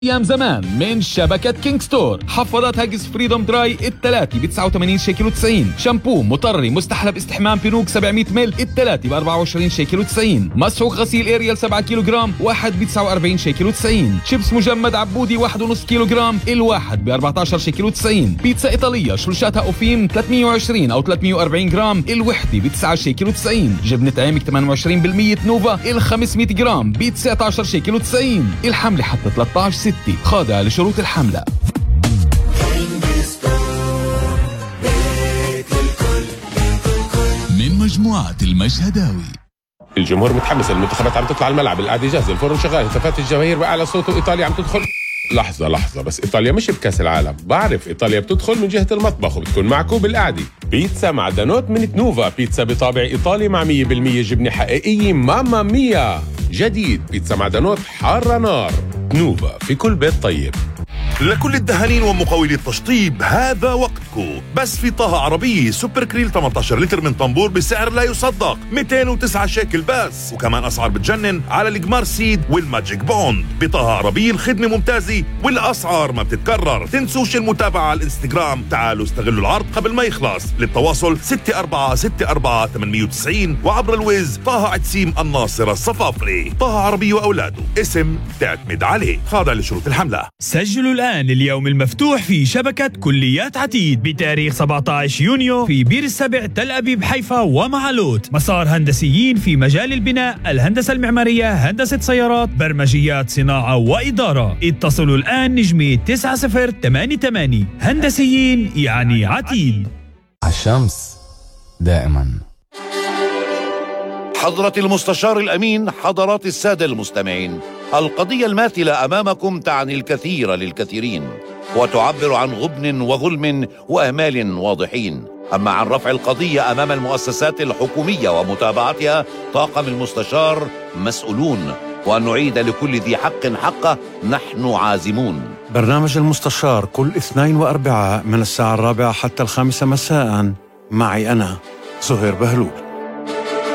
ايام زمان من شبكة كينج ستور. حفاضات هاجس فريدوم دراي الثلاثة ب 89 شيكل و90. شامبو مطري مستحلب استحمام بينوك 700 مل الثلاثة ب 24 شيكل و90. مسحوق غسيل اريال 7 كيلو جرام واحد ب 49 شيكل و90. شيبس مجمد عبودي 1.5 كيلو جرام الواحد ب 14 شيكل و90. بيتزا ايطالية شلوشاتها اوفيم 320 او 340 جرام الوحدة ب 9 شيكل و90. جبنة عيمك 28% نوفا ال 500 جرام ب 19 شيكل و90. الحملة حتى 13/6 خاضعة لشروط الحملة. من مجموعة المشهداوي. الجمهور متحمس، المنتخبات عم تطلع الملعب، القعدة جاهزة، الفرن شغال، هتافات الجماهير بأعلى صوت، وإيطاليا عم تدخل. لحظة بس إيطاليا مش بكأس العالم. بعرف إيطاليا بتدخل من جهة المطبخ وبتكون معكم بالقعدة. بيتزا مع دانوت من نوفا، بيتزا بطابع إيطالي مع 100% جبنة حقيقية. ماما ميا جديد، بيتزا مع دانوت حارة نار. نوفا في كل بيت طيب. لكل الدهانين ومقاولي التشطيب هذا وقتكم. بس في طه عربية سوبر كريل 18 لتر من طنبور بسعر لا يصدق 209 شيكل بس، وكمان أسعار بتجنن على الجمار سيد والماجيك بوند. بطه عربية الخدمة ممتازة والأسعار ما بتتكرر. تنسوش المتابعة على الانستغرام. تعالوا استغلوا العرض قبل ما يخلص. للتواصل 6464 وعبر الويز طه عتسيم الناصر الصفافري. طه عربي وأولاده اسم تعتمد عليه، خاضع لشروط الحملة. سجلوا الآن اليوم المفتوح في شبكة كليات عتيد بتاريخ 17 يونيو في بير السبع تل أبيب حيفا ومعلوت. مسار هندسيين في مجال البناء، الهندسة المعمارية، هندسة سيارات، برمجيات صناعة وإدارة. اتصلوا الآن نجمي 9088. هندسيين يعني عتيد. الشمس دائما. حضرة المستشار الأمين، حضرات السادة المستمعين، القضية الماثلة أمامكم تعني الكثير للكثيرين وتعبر عن غبن وظلم وآمال واضحين. أما عن رفع القضية أمام المؤسسات الحكومية ومتابعتها، طاقم المستشار مسؤولون، وأن نعيد لكل ذي حق حقه نحن عازمون. برنامج المستشار كل اثنين وأربعاء من الساعة 4 حتى 5 مساء. معي أنا زهير بهلول.